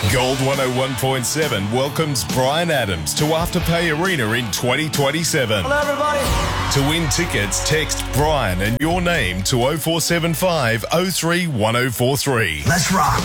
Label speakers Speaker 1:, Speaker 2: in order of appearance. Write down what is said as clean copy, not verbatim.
Speaker 1: Gold 101.7 welcomes Bryan Adams to Afterpay Arena in 2027.
Speaker 2: Hello, everybody.
Speaker 1: To win tickets, text Bryan and your name to 0475 03 1043.
Speaker 2: Let's rock.